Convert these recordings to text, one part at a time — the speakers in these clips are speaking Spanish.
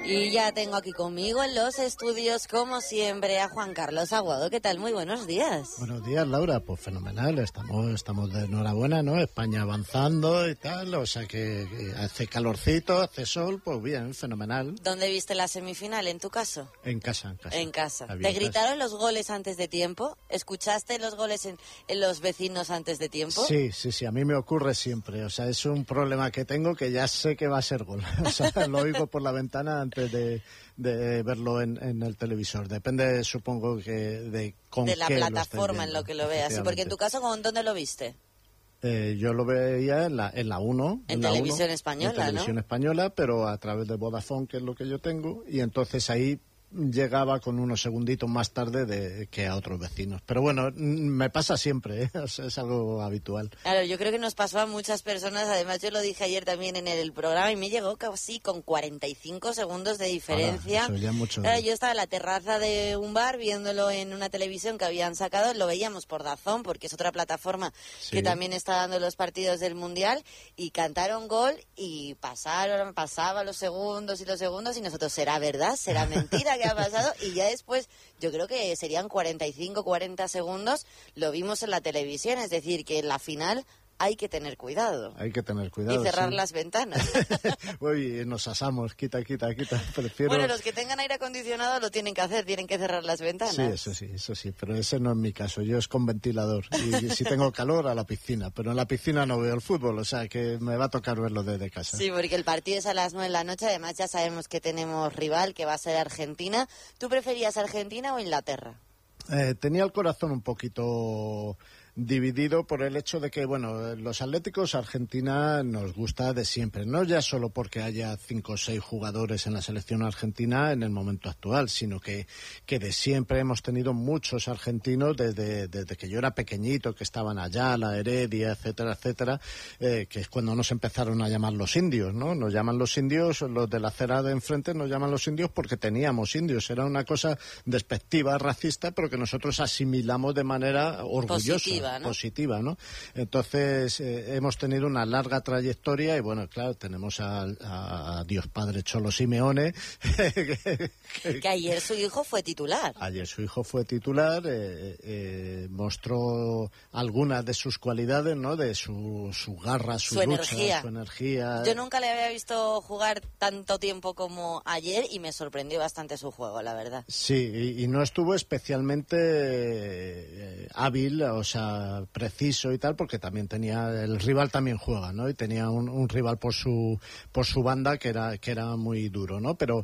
Y ya tengo aquí conmigo en los estudios, como siempre, a Juan Carlos Aguado. ¿Qué tal? Muy buenos días. Buenos días, Laura. Pues fenomenal. Estamos de enhorabuena, ¿no? España avanzando y tal. O sea que hace calorcito, hace sol. Pues bien, fenomenal. ¿Dónde viste la semifinal, en tu caso? En casa. En casa. ¿Te gritaron los goles antes de tiempo? ¿Escuchaste los goles en los vecinos antes de tiempo? Sí. A mí me ocurre siempre. O sea, es un problema que tengo que ya sé que va a ser gol. O sea, lo oigo por la ventana antes de verlo en el televisor. Depende, supongo, que de la plataforma en lo que lo veas. Sí, porque en tu caso, ¿dónde lo viste? Yo lo veía en la 1. En televisión española, ¿no? En televisión española, pero a través de Vodafone, que es lo que yo tengo, y entonces ahí llegaba con unos segunditos más tarde que a otros vecinos. Pero bueno, me pasa siempre, ¿eh? O sea, es algo habitual. Claro, yo creo que nos pasó a muchas personas. Además, yo lo dije ayer también en el programa y me llegó casi con 45 segundos de diferencia. Ahora, eso ya mucho. Claro, yo estaba en la terraza de un bar viéndolo en una televisión que habían sacado. Lo veíamos por DAZN, porque es otra plataforma que también está dando los partidos del Mundial. Y cantaron gol y pasaba los segundos y nosotros, ¿será verdad? ¿Será mentira? ¿Qué ha pasado? Y ya después, yo creo que serían 45, 40 segundos, lo vimos en la televisión, es decir, que en la final hay que tener cuidado. Hay que tener cuidado, y cerrar las ventanas. Uy, nos asamos, quita. Prefiero... Bueno, los que tengan aire acondicionado lo tienen que hacer, tienen que cerrar las ventanas. Sí, eso sí, pero ese no es mi caso, yo es con ventilador. Y si tengo calor, a la piscina, pero en la piscina no veo el fútbol, o sea que me va a tocar verlo desde casa. Sí, porque el partido es a las 9 de la noche, además ya sabemos que tenemos rival, que va a ser Argentina. ¿Tú preferías Argentina o Inglaterra? Tenía el corazón un poquito dividido por el hecho de que, bueno, los atléticos Argentina nos gusta de siempre, no ya solo porque haya 5 o 6 jugadores en la selección argentina en el momento actual, sino que de siempre hemos tenido muchos argentinos desde que yo era pequeñito, que estaban allá, la Heredia, etcétera, que es cuando nos empezaron a llamar los indios, ¿no? Nos llaman los indios, los de la acera de enfrente nos llaman los indios porque teníamos indios, era una cosa despectiva, racista, pero que nosotros asimilamos de manera orgullosa. Positiva, ¿no? Entonces hemos tenido una larga trayectoria y bueno, claro, tenemos a Dios Padre Cholo Simeone que ayer su hijo fue titular. Mostró algunas de sus cualidades, ¿no? De su garra, su lucha, su energía. Yo nunca le había visto jugar tanto tiempo como ayer y me sorprendió bastante su juego, la verdad. Sí, y no estuvo especialmente hábil, o sea, preciso y tal, porque también el rival también juega, ¿no? Y tenía un rival por su banda que era muy duro, ¿no? Pero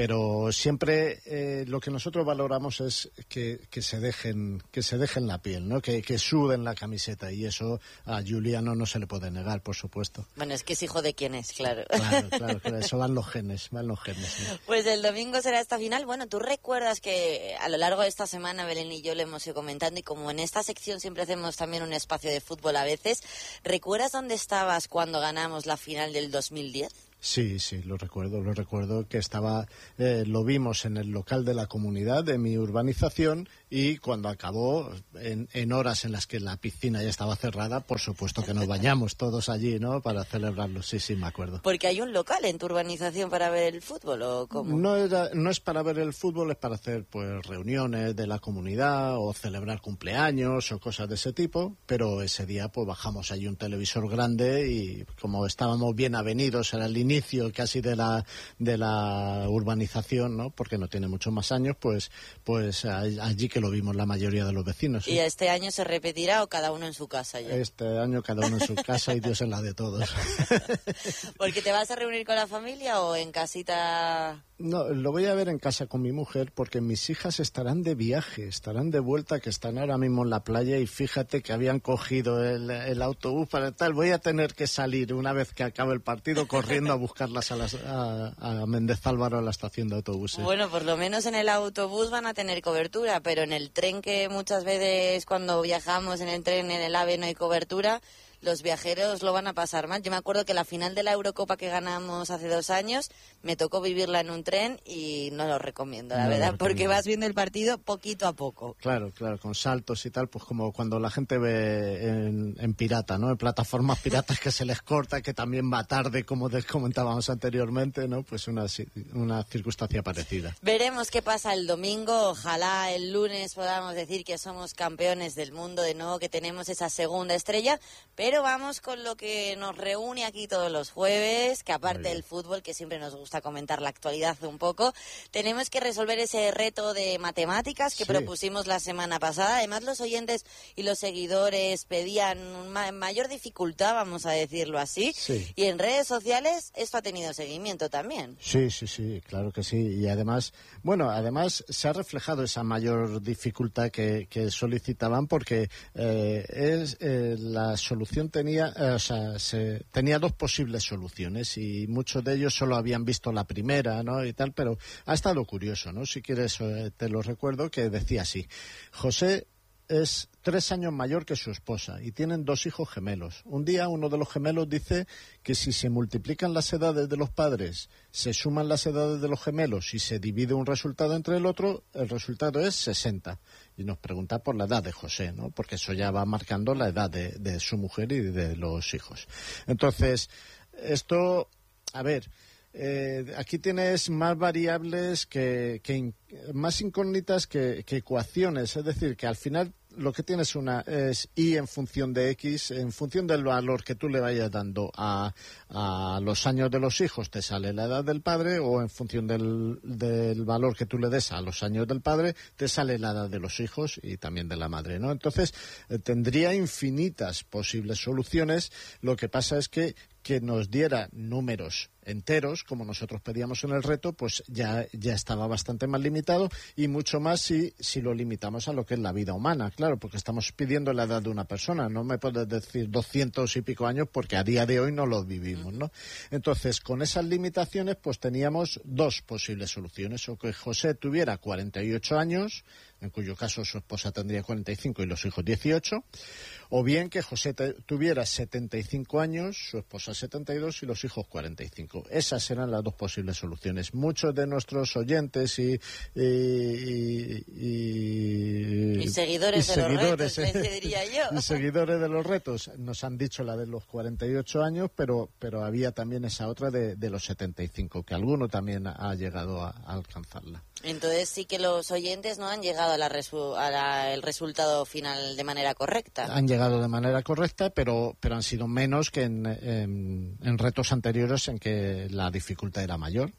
siempre lo que nosotros valoramos es que se dejen la piel, ¿no? Que suden la camiseta, y eso a Juliano no se le puede negar, por supuesto. Bueno, es que es hijo de quién es, claro. Claro, eso van los genes. ¿Sí? Pues el domingo será esta final. Bueno, tú recuerdas que a lo largo de esta semana Belén y yo le hemos ido comentando, y como en esta sección siempre hacemos también un espacio de fútbol a veces, ¿recuerdas dónde estabas cuando ganamos la final del 2010? Sí, lo recuerdo que estaba, lo vimos en el local de la comunidad de mi urbanización, y cuando acabó, en horas en las que la piscina ya estaba cerrada, por supuesto que nos bañamos todos allí, ¿no? Para celebrarlo, sí, me acuerdo. ¿Porque hay un local en tu urbanización para ver el fútbol o cómo? No es para ver el fútbol, es para hacer pues reuniones de la comunidad o celebrar cumpleaños o cosas de ese tipo, pero ese día pues bajamos allí un televisor grande y como estábamos bien avenidos, era el inicio casi de la urbanización, ¿no? Porque no tiene muchos más años, pues allí que lo vimos la mayoría de los vecinos. ¿Sí? ¿Y este año se repetirá o cada uno en su casa ya? Este año cada uno en su casa y Dios en la de todos. ¿Porque te vas a reunir con la familia o en casita? No, lo voy a ver en casa con mi mujer, porque mis hijas estarán de viaje, estarán de vuelta, que están ahora mismo en la playa, y fíjate que habían cogido el autobús para tal. Voy a tener que salir una vez que acabe el partido corriendo a buscarlas a Méndez Álvaro, a la estación de autobuses. Bueno, por lo menos en el autobús van a tener cobertura, pero en el tren, que muchas veces cuando viajamos en el tren, en el AVE, no hay cobertura, los viajeros lo van a pasar mal. Yo me acuerdo que la final de la Eurocopa que ganamos hace 2 años me tocó vivirla en un tren y no lo recomiendo, la verdad, porque vas viendo el partido poquito a poco. Claro, con saltos y tal, pues como cuando la gente ve en pirata, ¿no? En plataformas piratas que se les corta, que también va tarde, como comentábamos anteriormente, ¿no? Pues una circunstancia parecida. Veremos qué pasa el domingo. Ojalá el lunes podamos decir que somos campeones del mundo de nuevo, que tenemos esa segunda estrella, pero vamos con lo que nos reúne aquí todos los jueves, que aparte del fútbol, que siempre nos gusta comentar la actualidad un poco, tenemos que resolver ese reto de matemáticas que propusimos la semana pasada. Además, los oyentes y los seguidores pedían mayor dificultad, vamos a decirlo así, y en redes sociales esto ha tenido seguimiento también. Sí, claro que sí, y además se ha reflejado esa mayor dificultad que solicitaban, porque la solución tenía 2 posibles soluciones y muchos de ellos solo habían visto la primera, ¿no? Y tal, pero ha estado curioso, ¿no? Si quieres te lo recuerdo, que decía así: José es 3 años mayor que su esposa y tienen 2 hijos gemelos. Un día uno de los gemelos dice que si se multiplican las edades de los padres, se suman las edades de los gemelos y se divide un resultado entre el otro, el resultado es 60. Y nos pregunta por la edad de José, ¿no? Porque eso ya va marcando la edad de su mujer y de los hijos. Entonces, esto, a ver, aquí tienes más variables más incógnitas que ecuaciones, es decir, que al final lo que tienes es y en función de x, en función del valor que tú le vayas dando a los años de los hijos te sale la edad del padre, o en función del valor que tú le des a los años del padre te sale la edad de los hijos y también de la madre, ¿no? Entonces tendría infinitas posibles soluciones. Lo que pasa es que nos diera números enteros, como nosotros pedíamos en el reto, pues ya estaba bastante más limitado, y mucho más si lo limitamos a lo que es la vida humana, claro, porque estamos pidiendo la edad de una persona. No me puedes decir 200 y pico años, porque a día de hoy no lo vivimos, ¿no? Entonces, con esas limitaciones, pues teníamos 2 posibles soluciones: o que José tuviera 48 años, en cuyo caso su esposa tendría 45 y los hijos 18, o bien que José tuviera 75 años, su esposa 72 y los hijos 45. Esas eran las 2 posibles soluciones. Muchos de nuestros oyentes y seguidores de los retos, diría yo. Y seguidores de los retos nos han dicho la de los 48 años, pero había también esa otra de los 75, que alguno también ha llegado a alcanzarla. Entonces sí que los oyentes no han llegado el resultado final de manera correcta. Han llegado de manera correcta, pero han sido menos que en retos anteriores en que la dificultad era mayor.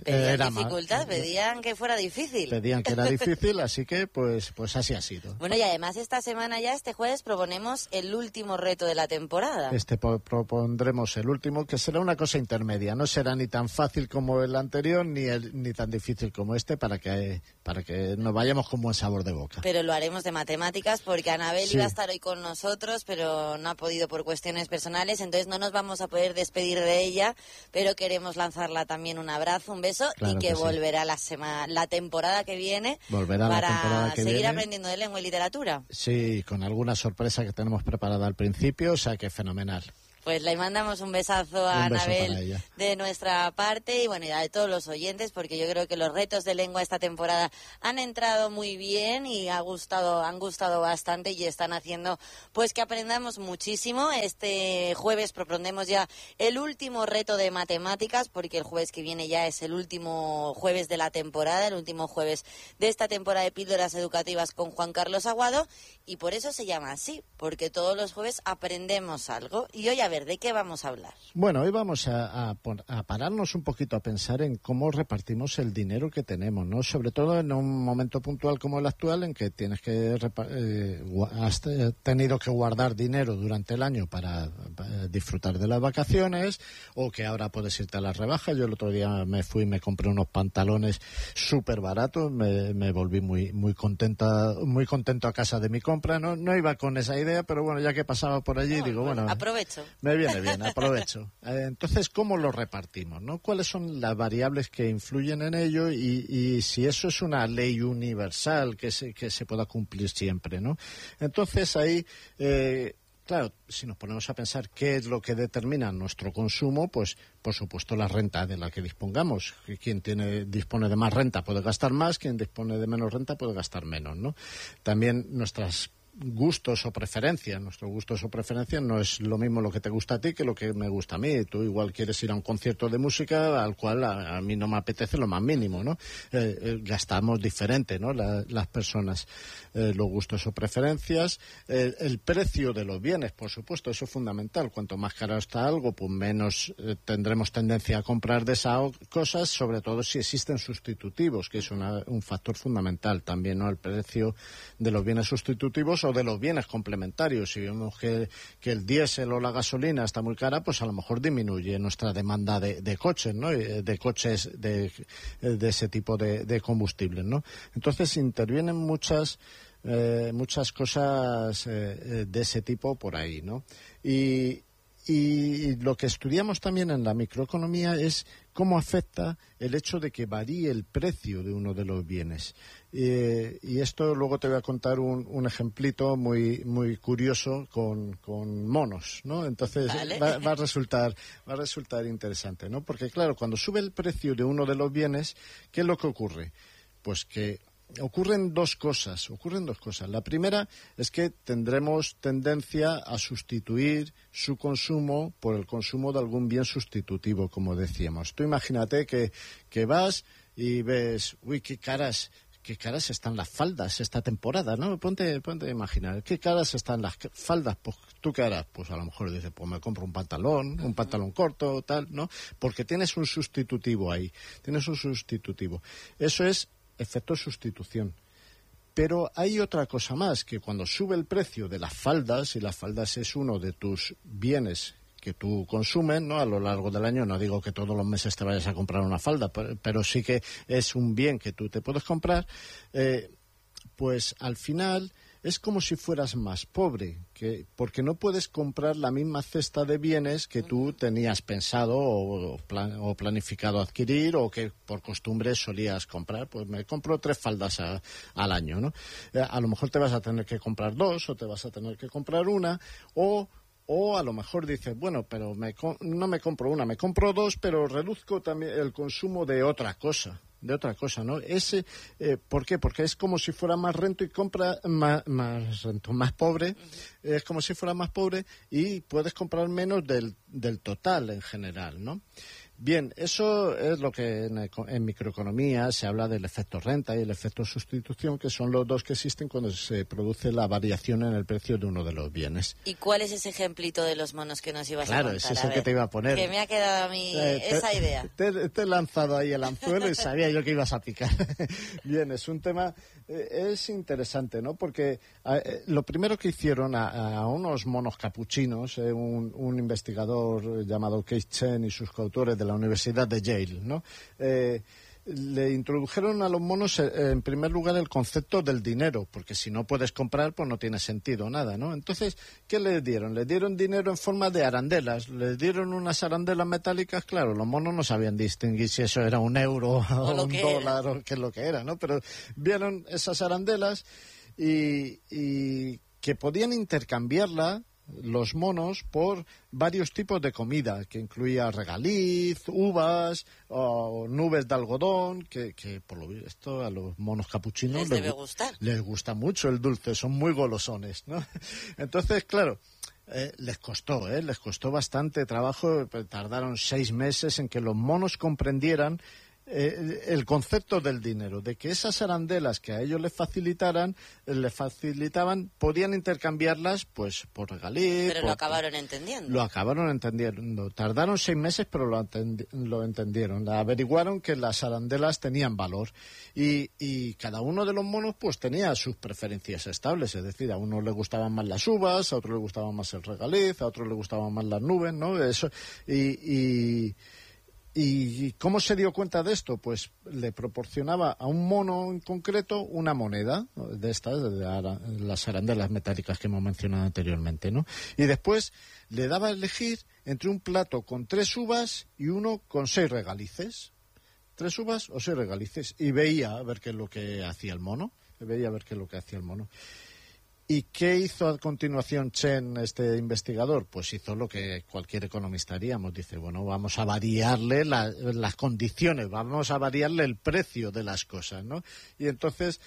Pedían que fuera difícil. Pedían que era difícil, así que pues así ha sido. Bueno, y además esta semana este jueves proponemos el último reto de la temporada. Propondremos el último, que será una cosa intermedia. No será ni tan fácil como el anterior, ni tan difícil como este, para que nos vayamos con buen sabor de boca. Pero lo haremos de matemáticas, porque Anabel iba a estar hoy con nosotros, pero no ha podido por cuestiones personales, entonces no nos vamos a poder despedir de ella, pero queremos lanzarla también un abrazo, un beso, claro, y que volverá la temporada que viene para seguir aprendiendo de lengua y literatura. Sí, con alguna sorpresa que tenemos preparada al principio, o sea que fenomenal. Pues le mandamos un besazo a Anabel de nuestra parte, y bueno, y a todos los oyentes, porque yo creo que los retos de lengua esta temporada han entrado muy bien y han gustado bastante, y están haciendo pues que aprendamos muchísimo. Este jueves propondremos ya el último reto de matemáticas, porque el jueves que viene ya es el último jueves de la temporada, el último jueves de esta temporada de Píldoras Educativas con Juan Carlos Aguado, y por eso se llama así, porque todos los jueves aprendemos algo. Y hoy, a ver, ¿de qué vamos a hablar? Bueno, hoy vamos a pararnos un poquito a pensar en cómo repartimos el dinero que tenemos, ¿no? Sobre todo en un momento puntual como el actual, en que has tenido que guardar dinero durante el año para disfrutar de las vacaciones, o que ahora puedes irte a las rebajas. Yo el otro día me compré unos pantalones súper baratos, me volví muy contento a casa de mi compra. No iba con esa idea, pero bueno, ya que pasaba por allí, digo, bueno, aprovecho. Me viene bien, aprovecho. Entonces, ¿cómo lo repartimos, no? ¿Cuáles son las variables que influyen en ello? Y si eso es una ley universal que se pueda cumplir siempre, ¿no? Entonces, ahí claro, si nos ponemos a pensar qué es lo que determina nuestro consumo, pues por supuesto la renta de la que dispongamos. Quien dispone de más renta puede gastar más, quien dispone de menos renta puede gastar menos, ¿no? También nuestros gustos o preferencias no es lo mismo lo que te gusta a ti que lo que me gusta a mí. Tú igual quieres ir a un concierto de música al cual a mí no me apetece lo más mínimo, ¿no? Gastamos diferente, ¿no? Las personas, los gustos o preferencias, el precio de los bienes, por supuesto, eso es fundamental. Cuanto más caro está algo, pues menos tendremos tendencia a comprar de esas cosas, sobre todo si existen sustitutivos, que es un factor fundamental también, ¿no? El precio de los bienes sustitutivos o de los bienes complementarios. Si vemos que el diésel o la gasolina está muy cara, pues a lo mejor disminuye nuestra demanda de coches, ¿no? De coches de ese tipo de combustibles, ¿no? Entonces intervienen muchas cosas de ese tipo por ahí, ¿no? Y lo que estudiamos también en la microeconomía es cómo afecta el hecho de que varíe el precio de uno de los bienes. Y esto luego te voy a contar un ejemplito muy curioso con monos, ¿no? Entonces vale. va a resultar interesante, ¿no? Porque claro, cuando sube el precio de uno de los bienes, ¿qué es lo que ocurre? Pues que ocurren dos cosas. La primera es que tendremos tendencia a sustituir su consumo por el consumo de algún bien sustitutivo, como decíamos. Tú imagínate que vas y ves, uy, qué caras están las faldas esta temporada, ¿no? Ponte a imaginar, qué caras están las faldas. Pues, ¿tú qué harás? Pues a lo mejor dices, pues me compro un pantalón corto, tal, ¿no? Porque tienes un sustitutivo ahí. Eso es efecto sustitución. Pero hay otra cosa más, que cuando sube el precio de las faldas, y las faldas es uno de tus bienes que tú consumes, ¿no? A lo largo del año, no digo que todos los meses te vayas a comprar una falda, pero sí que es un bien que tú te puedes comprar, pues al final es como si fueras más pobre, porque no puedes comprar la misma cesta de bienes que tú tenías pensado o planificado adquirir, o que por costumbre solías comprar. Pues me compro 3 faldas al año, ¿no? A lo mejor te vas a tener que comprar 2, o te vas a tener que comprar una, o a lo mejor dices, bueno, pero no me compro una, me compro 2, pero reduzco también el consumo de otra cosa, ¿no? ¿Por qué? Porque es como si fuera más rento y compra más pobre, es como si fuera más pobre y puedes comprar menos del total en general, ¿no? Bien, eso es lo que en microeconomía se habla del efecto renta y el efecto sustitución, que son los dos que existen cuando se produce la variación en el precio de uno de los bienes. ¿Y cuál es ese ejemplito de los monos que nos ibas a contar? Claro, ese es el que te iba a poner. Que me ha quedado a mí esa idea. Te he lanzado ahí el anzuelo y sabía yo que ibas a picar. Bien, es un tema, es interesante, ¿no? Porque lo primero que hicieron a unos monos capuchinos, un investigador llamado Keith Chen y sus coautores de la Universidad de Yale, ¿no? Le introdujeron a los monos en primer lugar el concepto del dinero, porque si no puedes comprar, pues no tiene sentido nada, ¿no? Entonces, ¿qué les dieron? Les dieron dinero en forma de arandelas, les dieron unas arandelas metálicas. Claro, los monos no sabían distinguir si eso era un euro o un dólar o qué es lo que era, ¿no? Pero vieron esas arandelas y que podían intercambiarla los monos por varios tipos de comida, que incluía regaliz, uvas o nubes de algodón, que por lo visto a los monos capuchinos les debe gustar. Les gusta mucho el dulce, son muy golosones, ¿no? Entonces, claro, les costó bastante trabajo, tardaron 6 meses en que los monos comprendieran el concepto del dinero, de que esas arandelas que a ellos les facilitaban, podían intercambiarlas pues por regaliz. Pero lo acabaron entendiendo. Lo acabaron entendiendo. Tardaron 6 meses, pero lo entendieron. Averiguaron que las arandelas tenían valor y cada uno de los monos pues tenía sus preferencias estables. Es decir, a uno le gustaban más las uvas, a otro le gustaba más el regaliz, a otro le gustaban más las nubes, ¿no? Eso ¿Y cómo se dio cuenta de esto? Pues le proporcionaba a un mono en concreto una moneda de estas, de las arandelas metálicas que hemos mencionado anteriormente, ¿no? Y después le daba a elegir entre un plato con 3 uvas y uno con 6 regalices. 3 uvas o 6 regalices. Y veía a ver qué es lo que hacía el mono. ¿Y qué hizo a continuación Chen, este investigador? Pues hizo lo que cualquier economista haríamos. Dice, bueno, vamos a variarle las condiciones, vamos a variarle el precio de las cosas, ¿no? Y entonces,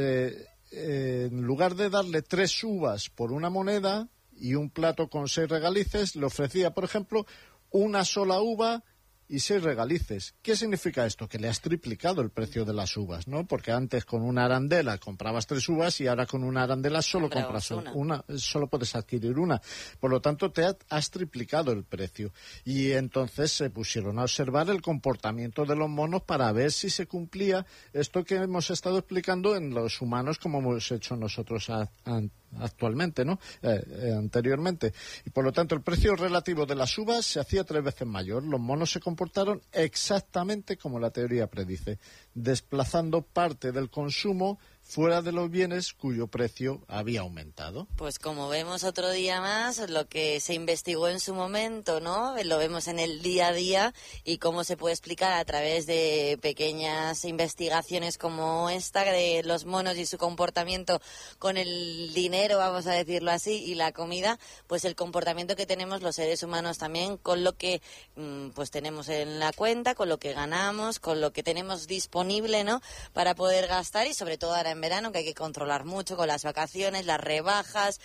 en lugar de darle 3 uvas por una moneda y un plato con 6 regalices, le ofrecía, por ejemplo, una sola uva y 6 regalices. ¿Qué significa esto? Que le has triplicado el precio de las uvas, ¿no? Porque antes con una arandela comprabas 3 uvas y ahora con una arandela solo compras una, solo puedes adquirir una. Por lo tanto, has triplicado el precio. Y entonces se pusieron a observar el comportamiento de los monos para ver si se cumplía esto que hemos estado explicando en los humanos, como hemos hecho nosotros actualmente, ¿no? Anteriormente. Y por lo tanto, el precio relativo de las uvas se hacía 3 veces mayor. Los monos se comportaron exactamente como la teoría predice, desplazando parte del consumo fuera de los bienes cuyo precio había aumentado. Pues como vemos otro día más, lo que se investigó en su momento, ¿no? Lo vemos en el día a día y cómo se puede explicar a través de pequeñas investigaciones como esta de los monos y su comportamiento con el dinero, vamos a decirlo así, y la comida, pues el comportamiento que tenemos los seres humanos también con lo que pues tenemos en la cuenta, con lo que ganamos, con lo que tenemos disponible, ¿no? Para poder gastar y sobre todo ahora en verano, que hay que controlar mucho con las vacaciones, las rebajas,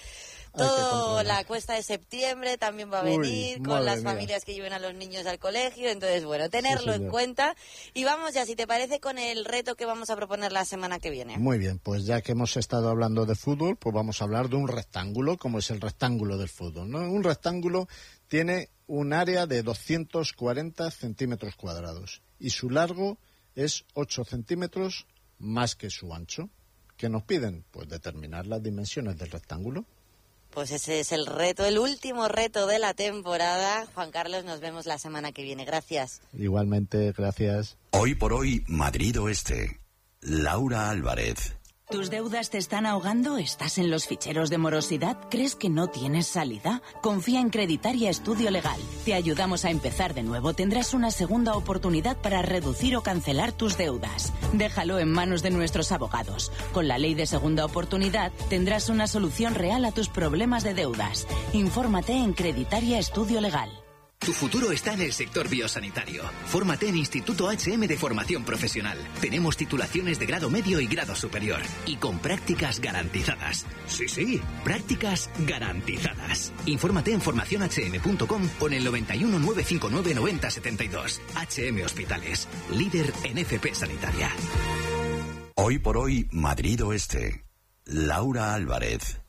todo. La cuesta de septiembre también va a venir con las familias que lleven a los niños al colegio. Entonces, bueno, tenerlo en cuenta. Y vamos ya, si te parece, con el reto que vamos a proponer la semana que viene. Muy bien, pues ya que hemos estado hablando de fútbol, pues vamos a hablar de un rectángulo, como es el rectángulo del fútbol, ¿no? Un rectángulo tiene un área de 240 centímetros cuadrados y su largo es 8 centímetros más que su ancho. ¿Qué nos piden? Pues determinar las dimensiones del rectángulo. Pues ese es el reto, el último reto de la temporada. Juan Carlos, nos vemos la semana que viene. Gracias. Igualmente, gracias. Hoy por hoy, Madrid Oeste. Laura Álvarez. ¿Tus deudas te están ahogando? ¿Estás en los ficheros de morosidad? ¿Crees que no tienes salida? Confía en Creditaria Estudio Legal. Te ayudamos a empezar de nuevo. Tendrás una segunda oportunidad para reducir o cancelar tus deudas. Déjalo en manos de nuestros abogados. Con la ley de segunda oportunidad tendrás una solución real a tus problemas de deudas. Infórmate en Creditaria Estudio Legal. Tu futuro está en el sector biosanitario. Fórmate en Instituto HM de Formación Profesional. Tenemos titulaciones de grado medio y grado superior. Y con prácticas garantizadas. Sí, prácticas garantizadas. Infórmate en formacionhm.com o en el 91 959 9072. HM Hospitales. Líder en FP Sanitaria. Hoy por hoy, Madrid Oeste. Laura Álvarez.